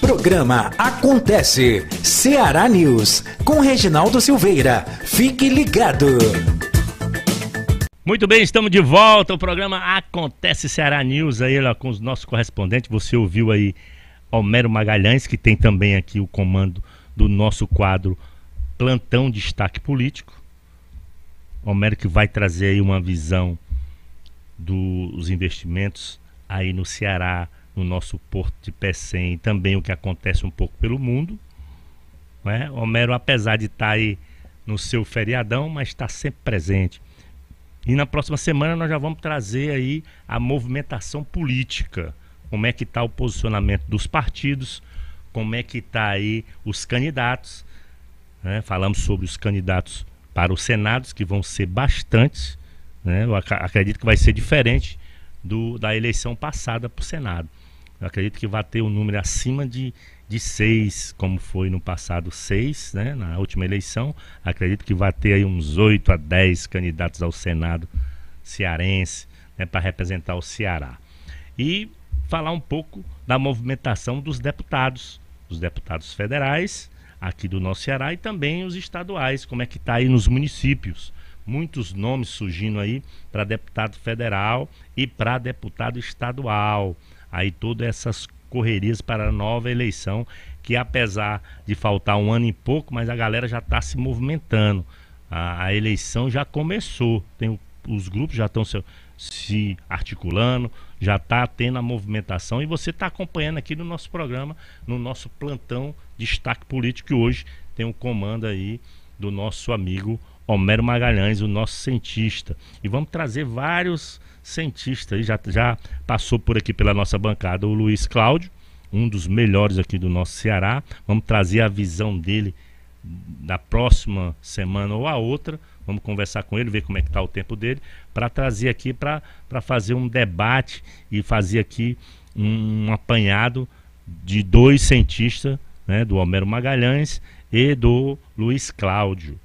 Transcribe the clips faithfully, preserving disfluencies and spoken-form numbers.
Programa Acontece Ceará News com Reginaldo Silveira. Fique ligado. Muito bem, estamos de volta. O programa Acontece Ceará News aí lá com os nossos correspondentes. Você ouviu aí Homero Magalhães, que tem também aqui o comando do nosso quadro Plantão Destaque Político. Homero que vai trazer aí uma visão dos investimentos aí no Ceará, no nosso Porto de Pecém, e também o que acontece um pouco pelo mundo, né? Homero, apesar de estar aí no seu feriadão, mas está sempre presente. E na próxima semana nós já vamos trazer aí a movimentação política, como é que está o posicionamento dos partidos, como é que está aí os candidatos, né? Falamos sobre os candidatos para os senados, que vão ser bastantes, né? Eu ac- acredito que vai ser diferente do, da eleição passada para o Senado. Eu acredito que vai ter um número acima de, de seis, como foi no passado seis, né, na última eleição. Acredito que vai ter aí uns oito a dez candidatos ao Senado cearense, né, para representar o Ceará. E falar um pouco da movimentação dos deputados, os deputados federais aqui do nosso Ceará e também os estaduais, como é que está aí nos municípios. Muitos nomes surgindo aí para deputado federal e para deputado estadual. Aí todas essas correrias para a nova eleição, que apesar de faltar um ano e pouco, mas a galera já está se movimentando. A, a eleição já começou, tem o, os grupos já estão se, se articulando, já está tendo a movimentação, e você está acompanhando aqui no nosso programa, no nosso plantão Destaque Político, que hoje tem um comando aí do nosso amigo Homero Magalhães, o nosso cientista. E vamos trazer vários cientistas, já, já passou por aqui pela nossa bancada o Luiz Cláudio, um dos melhores aqui do nosso Ceará. Vamos trazer a visão dele da próxima semana ou a outra. Vamos conversar com ele, ver como é que está o tempo dele, para trazer aqui, para fazer um debate e fazer aqui um, um apanhado de dois cientistas, né, do Homero Magalhães e do Luiz Cláudio.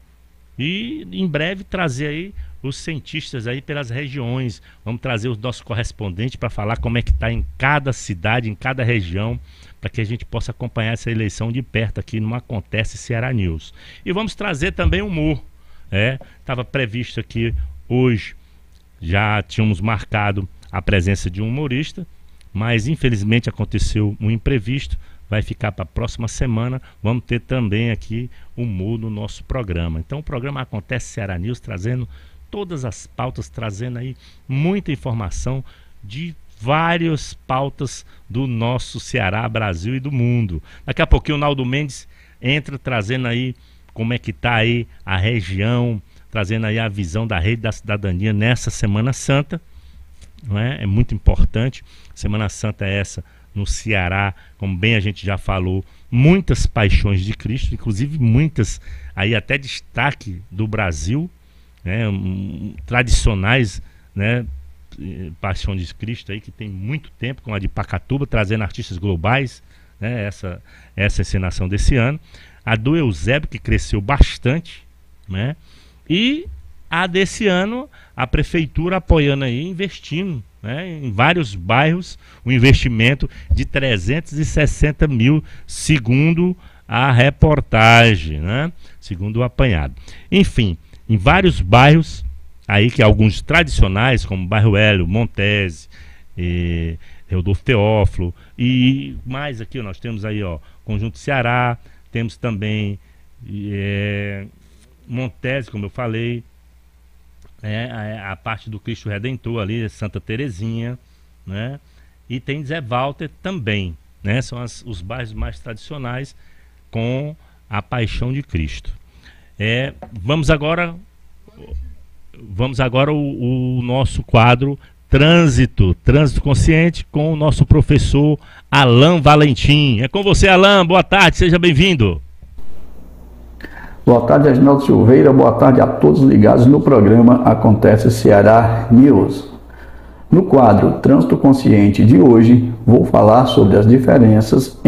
E em breve trazer aí os cientistas aí pelas regiões. Vamos trazer os nossos correspondentes para falar como é que está em cada cidade, em cada região, para que a gente possa acompanhar essa eleição de perto aqui no Acontece Ceará News. E vamos trazer também humor. Estava é, previsto aqui hoje, já tínhamos marcado a presença de um humorista, mas infelizmente aconteceu um imprevisto. Vai ficar para a próxima semana. Vamos ter também aqui humor no nosso programa. Então o programa Acontece Ceará News, trazendo todas as pautas, trazendo aí muita informação de várias pautas do nosso Ceará, Brasil e do mundo. Daqui a pouquinho o Naldo Mendes entra trazendo aí como é que está aí a região, trazendo aí a visão da Rede da Cidadania nessa Semana Santa, não é? É muito importante. Semana Santa é essa no Ceará, como bem a gente já falou, muitas paixões de Cristo, inclusive muitas aí até destaque do Brasil, né, um, tradicionais, né, Paixão de Cristo aí que tem muito tempo, com a de Pacatuba, trazendo artistas globais, né, essa, essa encenação desse ano. A do Eusébio, que cresceu bastante, né, e a desse ano, a prefeitura apoiando aí, investindo, né, em vários bairros, um investimento de trezentos e sessenta mil, segundo a reportagem, né, segundo o apanhado. Enfim, em vários bairros, aí que alguns tradicionais, como Bairro Hélio, Montese, e Rodolfo Teófilo, e mais aqui nós temos aí, ó, Conjunto Ceará, temos também é, Montese, como eu falei, É, a, a parte do Cristo Redentor ali, Santa Terezinha, né? E tem Zé Walter também, né? São as, os bairros mais tradicionais com a Paixão de Cristo. É, vamos agora vamos agora o, o nosso quadro Trânsito, Trânsito Consciente, com o nosso professor Alain Valentim. É com você, Alain, boa tarde, seja bem-vindo. Boa tarde, Reginaldo Silveira. Boa tarde a todos ligados no programa Acontece Ceará News. No quadro Trânsito Consciente de hoje, vou falar sobre as diferenças